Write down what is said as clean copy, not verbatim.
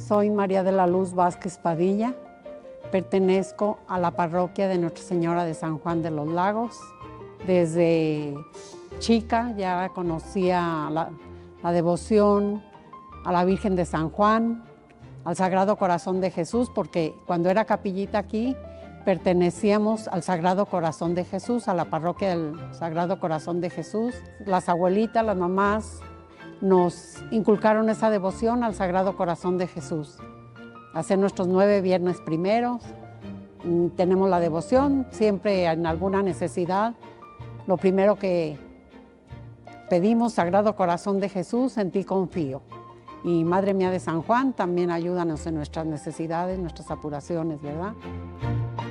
Soy María de la Luz Vázquez Padilla. Pertenezco a la parroquia de Nuestra Señora de San Juan de los Lagos. Desde chica ya conocía la devoción a la Virgen de San Juan, al Sagrado Corazón de Jesús, porque cuando era capillita aquí pertenecíamos al Sagrado Corazón de Jesús, a la parroquia del Sagrado Corazón de Jesús. Las abuelitas, las mamás nos inculcaron esa devoción al Sagrado Corazón de Jesús. Hacer nuestros 9 viernes primeros, tenemos la devoción, siempre en alguna necesidad. Lo primero que pedimos, Sagrado Corazón de Jesús, en ti confío. Y Madre mía de San Juan, también ayúdanos en nuestras necesidades, nuestras apuraciones, ¿verdad?